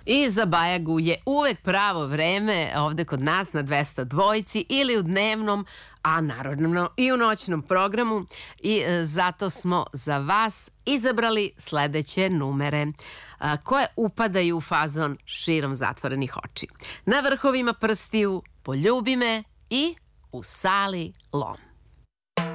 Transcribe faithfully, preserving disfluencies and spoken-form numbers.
I za Bajagu je uvek pravo vreme ovde kod nas na dvesta dvojci ili u dnevnom, a naravno i u noćnom programu i zato smo za vas izabrali sledeće numere koje upadaju u fazon širom zatvorenih oči. Na vrhovima prstiju, Poljubi me i U sali lom.